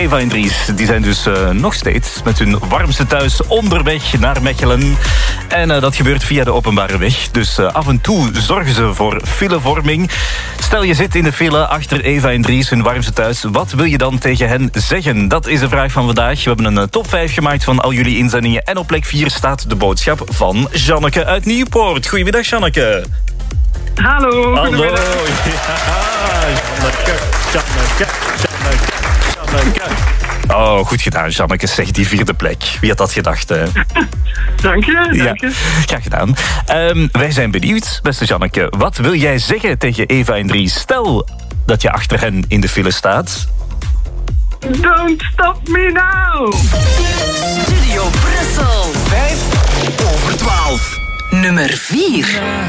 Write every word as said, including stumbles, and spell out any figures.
Eva en Dries die zijn dus uh, nog steeds met hun warmste thuis onderweg naar Mechelen. En uh, dat gebeurt via de openbare weg. Dus uh, af en toe zorgen ze voor filevorming. Stel je zit in de file achter Eva en Dries, hun warmste thuis. Wat wil je dan tegen hen zeggen? Dat is de vraag van vandaag. We hebben een uh, top vijf gemaakt van al jullie inzendingen. En op plek vier staat de boodschap van Janneke uit Nieuwpoort. Goedemiddag, Janneke. Hallo. Hallo. Ja, Janneke, Janneke, Janneke, Janneke. Oh, goed gedaan, Janneke. Zeg, die vierde plek. Wie had dat gedacht, hè? Dank je, dank je. Ja, graag gedaan. Um, wij zijn benieuwd, beste Janneke. Wat wil jij zeggen tegen Eva en Dries? Stel dat je achter hen in de file staat. Don't stop me now! Studio Brussel. Vijf over twaalf. Nummer vier.